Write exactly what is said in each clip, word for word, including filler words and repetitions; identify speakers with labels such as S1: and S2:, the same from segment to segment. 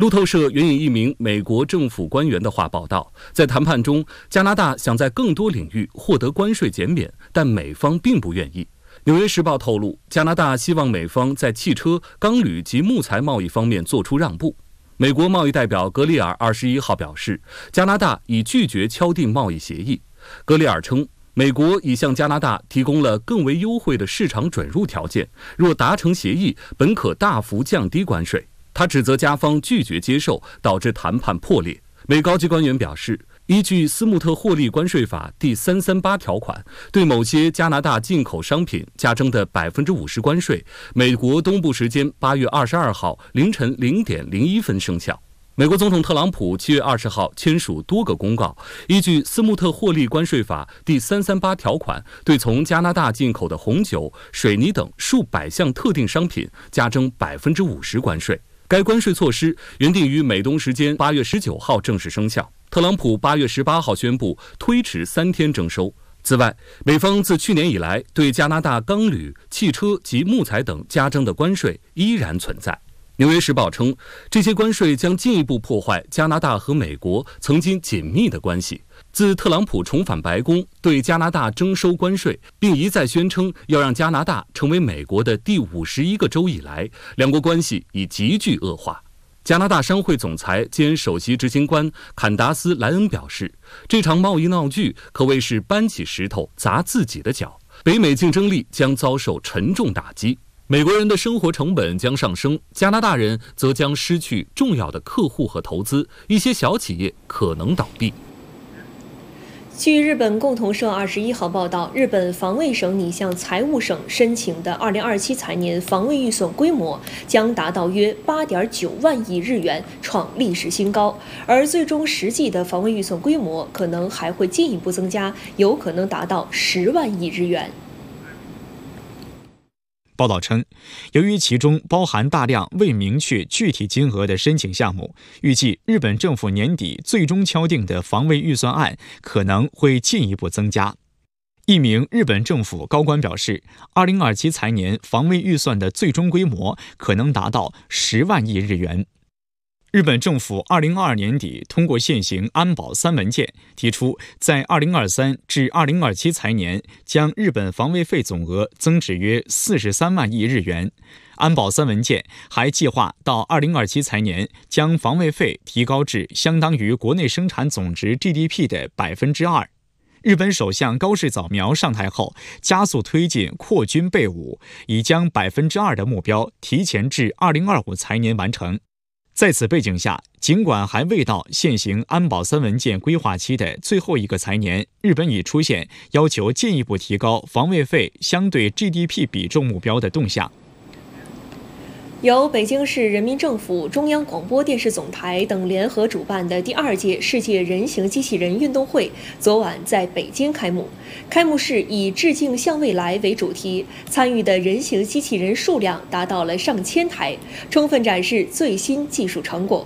S1: 路透社援引一名美国政府官员的话报道，在谈判中，加拿大想在更多领域获得关税减免，但美方并不愿意。纽约时报透露，加拿大希望美方在汽车、钢铝及木材贸易方面做出让步。美国贸易代表格里尔二十一号表示，加拿大已拒绝敲定贸易协议。格里尔称，美国已向加拿大提供了更为优惠的市场准入条件，若达成协议，本可大幅降低关税。他指责加方拒绝接受，导致谈判破裂。美高级官员表示，依据斯穆特获利关税法第三三八条款，对某些加拿大进口商品加征的百分之五十关税，美国东部时间八月二十二号凌晨零点零一分生效。美国总统特朗普七月二十号签署多个公告，依据斯穆特获利关税法第三三八条款，对从加拿大进口的红酒、水泥等数百项特定商品加征百分之五十关税。该关税措施原定于美东时间八月十九号正式生效，特朗普八月十八号宣布推迟三天征收。此外，美方自去年以来对加拿大钢铝、汽车及木材等加征的关税依然存在。纽约时报称，这些关税将进一步破坏加拿大和美国曾经紧密的关系。自特朗普重返白宫对加拿大征收关税，并一再宣称要让加拿大成为美国的第五十一个州以来，两国关系已急剧恶化。加拿大商会总裁兼首席执行官坎达斯·莱恩表示，这场贸易闹剧可谓是搬起石头砸自己的脚，北美竞争力将遭受沉重打击。美国人的生活成本将上升，加拿大人则将失去重要的客户和投资，一些小企业可能倒闭。
S2: 据日本共同社二十一号报道，日本防卫省拟向财务省申请的二零二七财年防卫预算规模将达到约八点九万亿日元，创历史新高。而最终实际的防卫预算规模可能还会进一步增加，有可能达到十万亿日元。
S3: 报道称，由于其中包含大量未明确具体金额的申请项目，预计日本政府年底最终敲定的防卫预算案可能会进一步增加。一名日本政府高官表示，二零二七财年防卫预算的最终规模可能达到十万亿日元。日本政府二零二二年底通过现行安保三文件，提出在二零二三至二零二七财年将日本防卫费总额增至约四十三万亿日元。安保三文件还计划到二零二七财年将防卫费提高至相当于国内生产总值 G D P 的百分之二。日本首相高市早苗上台后，加速推进扩军备武，已将百分之二的目标提前至二零二五财年完成。在此背景下，尽管还未到现行安保三文件规划期的最后一个财年，日本已出现要求进一步提高防卫费相对 G D P 比重目标的动向。
S2: 由北京市人民政府、中央广播电视总台等联合主办的第二届世界人形机器人运动会昨晚在北京开幕。开幕式以“致敬向未来”为主题，参与的人形机器人数量达到了上千台，充分展示最新技术成果。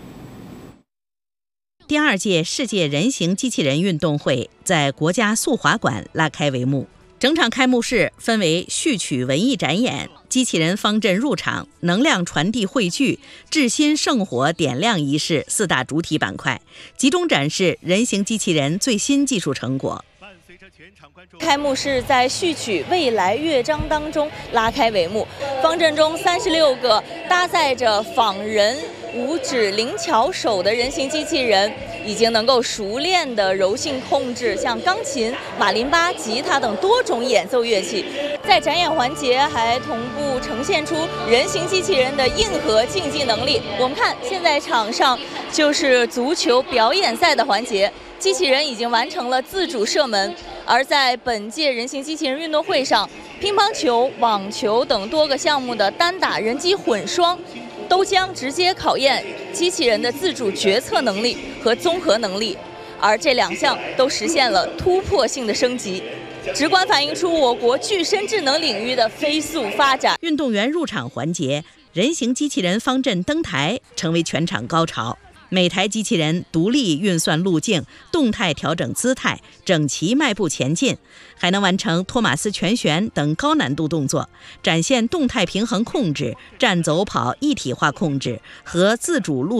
S4: 第二届世界人形机器人运动会在国家速滑馆拉开帷幕。整场开幕式分为序曲文艺展演、机器人方阵入场、能量传递汇聚、至心圣火点亮仪式四大主体板块，集中展示人形机器人最新技术成果。
S5: 开幕式在序曲未来乐章当中拉开帷幕，方阵中三十六个搭载着仿人五指灵巧手的人形机器人，已经能够熟练的柔性控制像钢琴、马林巴、吉他等多种演奏乐器。在展演环节还同步呈现出人形机器人的硬核竞技能力。我们看，现在场上就是足球表演赛的环节，机器人已经完成了自主射门。而在本届人形机器人运动会上，乒乓球、网球等多个项目的单打人机混双都将直接考验机器人的自主决策能力和综合能力，而这两项都实现了突破性的升级，直观反映出我国具身智能领域的飞速发展。
S4: 运动员入场环节，人形机器人方阵登台成为全场高潮。每台机器人独立运算路径，动态调整姿态，整齐迈步前进，还能完成托马斯全旋等高难度动作，展现动态平衡控制、站走跑一体化控制和自主路